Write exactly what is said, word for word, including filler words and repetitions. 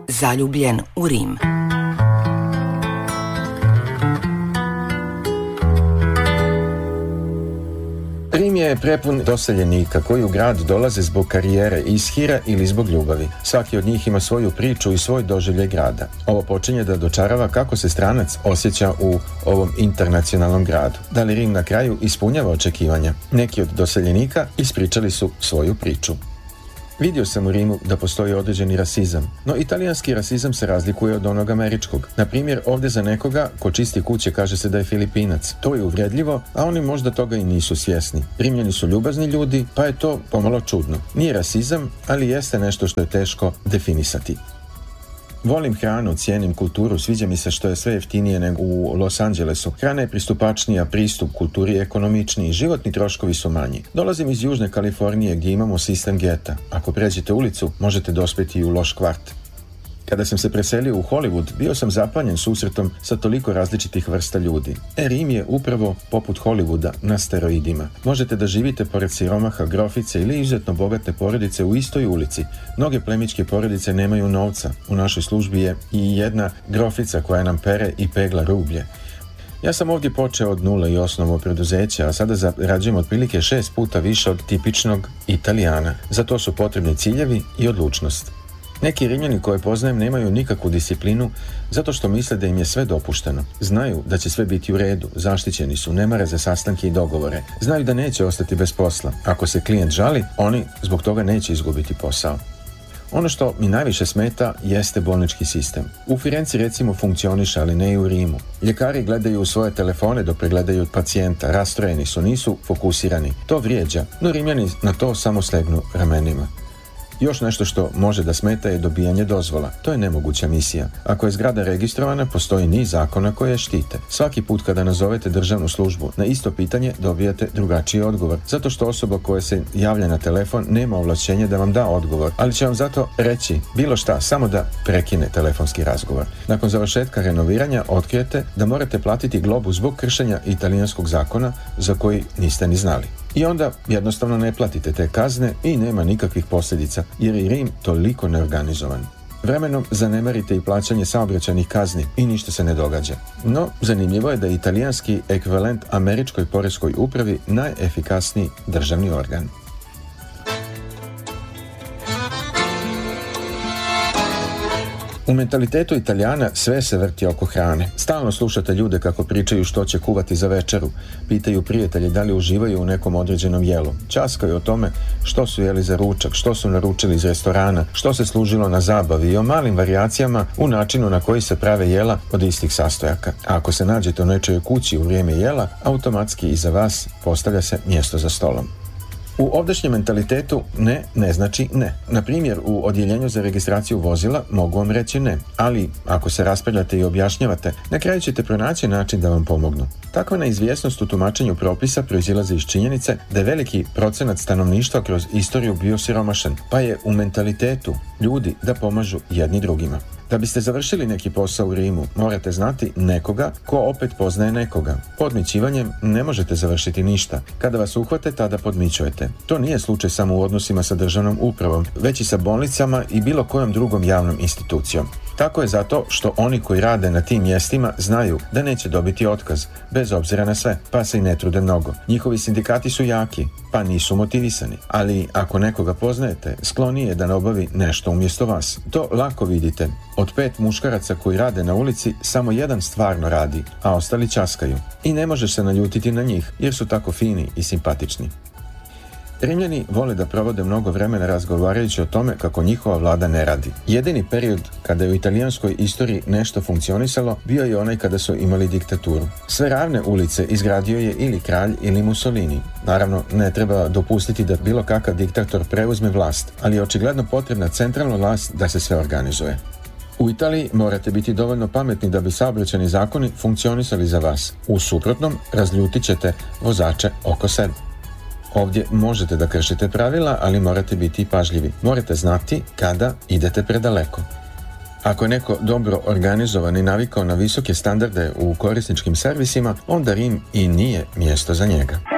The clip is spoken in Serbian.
Zaljubljen u Rim. Rim je prepun doseljenika koji u grad dolaze zbog karijere, ishira ili zbog ljubavi. Svaki od njih ima svoju priču i svoj doživljaj grada. Ovo počinje da dočarava kako se stranac osjeća u ovom internacionalnom gradu. Da li Rim na kraju ispunjava očekivanja? Neki od doseljenika ispričali su svoju priču. Vidio sam u Rimu da postoji određeni rasizam, no italijanski rasizam se razlikuje od onog američkog. Na primjer, ovdje za nekoga ko čisti kuće kaže se da je Filipinac. To je uvredljivo, a oni možda toga i nisu svjesni. Rimljani su ljubazni ljudi, pa je to pomalo čudno. Nije rasizam, ali jeste nešto što je teško definisati. Volim hranu, cijenim kulturu, sviđa mi se što je sve jeftinije nego u Los Angelesu. Hrana je pristupačnija, pristup kulturi je ekonomičniji, životni troškovi su manji. Dolazim iz Južne Kalifornije gdje imamo sistem geta. Ako pređete ulicu, možete dospjeti i u loš kvart. Kada sam se preselio u Hollywood, bio sam zapanjen susretom sa toliko različitih vrsta ljudi. E, Rim je upravo poput Hollywooda na steroidima. Možete da živite pored siromaha, grofice ili izuzetno bogate porodice u istoj ulici. Mnoge plemićke porodice nemaju novca. U našoj službi je i jedna grofica koja nam pere i pegla rublje. Ja sam ovdje počeo od nule i osnovao preduzeće, a sada zarađujem otprilike šest puta više od tipičnog Italijana. Za to su potrebni ciljevi i odlučnost. Neki Rimljani koje poznajem nemaju nikakvu disciplinu zato što misle da im je sve dopušteno. Znaju da će sve biti u redu, zaštićeni su, ne mare za sastanke i dogovore. Znaju da neće ostati bez posla. Ako se klijent žali, oni zbog toga neće izgubiti posao. Ono što mi najviše smeta jeste bolnički sistem. U Firenci recimo funkcioniše, ali ne i u Rimu. Ljekari gledaju u svoje telefone dok pregledaju pacijenta, rastrojeni su, nisu fokusirani. To vrijeđa, no Rimljani na to samo slegnu ramenima. Još nešto što može da smeta je dobijanje dozvola. To je nemoguća misija. Ako je zgrada registrovana, postoji niz zakona koje je štite. Svaki put kada nazovete državnu službu, na isto pitanje dobijate drugačiji odgovor. Zato što osoba koja se javlja na telefon nema ovlašćenje da vam da odgovor, ali će vam zato reći bilo šta, samo da prekine telefonski razgovor. Nakon završetka renoviranja otkrijete da morate platiti globu zbog kršenja italijanskog zakona za koji niste ni znali. I onda jednostavno ne platite te kazne i nema nikakvih posljedica, jer je Rim toliko neorganizovan. Vremenom zanemarite i plaćanje saobraćajnih kazni i ništa se ne događa. No, zanimljivo je da je italijanski ekvivalent američkoj poreskoj upravi najefikasniji državni organ. U mentalitetu Italijana sve se vrti oko hrane. Stalno slušate ljude kako pričaju što će kuvati za večeru. Pitaju prijatelji da li uživaju u nekom određenom jelu. Ćaskaju o tome što su jeli za ručak, što su naručili iz restorana, što se služilo na zabavi i o malim varijacijama u načinu na koji se prave jela od istih sastojaka. A ako se nađete u nečijoj kući u vrijeme jela, automatski iza vas postavlja se mjesto za stolom. U ovdašnjem mentalitetu ne, ne znači ne. Na primjer, u odjeljenju za registraciju vozila mogu vam reći ne, ali ako se raspravljate i objašnjavate, na kraju ćete pronaći način da vam pomognu. Takva neizvjesnost u tumačenju propisa proizilazi iz činjenice da je veliki procenat stanovništva kroz istoriju bio siromašan, pa je u mentalitetu ljudi da pomažu jedni drugima. Da biste završili neki posao u Rimu, morate znati nekoga ko opet poznaje nekoga. Podmićivanjem ne možete završiti ništa. Kada vas uhvate, tada podmićujete. To nije slučaj samo u odnosima sa državnom upravom, već i sa bolnicama i bilo kojom drugom javnom institucijom. Tako je zato što oni koji rade na tim mjestima znaju da neće dobiti otkaz, bez obzira na sve, pa se i ne trude mnogo. Njihovi sindikati su jaki, pa nisu motivisani. Ali ako nekoga poznajete, skloniji je da ne obavi nešto umjesto vas. To lako vidite. Od pet muškaraca koji rade na ulici, samo jedan stvarno radi, a ostali ćaskaju. I ne možeš se naljutiti na njih, jer su tako fini i simpatični. Rimljani vole da provode mnogo vremena razgovarajući o tome kako njihova vlada ne radi. Jedini period kada je u italijanskoj istoriji nešto funkcionisalo bio je onaj kada su imali diktaturu. Sve ravne ulice izgradio je ili kralj ili Mussolini. Naravno, ne treba dopustiti da bilo kakav diktator preuzme vlast, ali je očigledno potrebna centralna vlast da se sve organizuje. U Italiji morate biti dovoljno pametni da bi saobraćajni zakoni funkcionisali za vas. U suprotnom, razljutit ćete vozače oko sebe. Ovdje možete da kršite pravila, ali morate biti i pažljivi. Morate znati kada idete predaleko. Ako je neko dobro organizovan i navikao na visoke standarde u korisničkim servisima, onda Rim i nije mjesto za njega.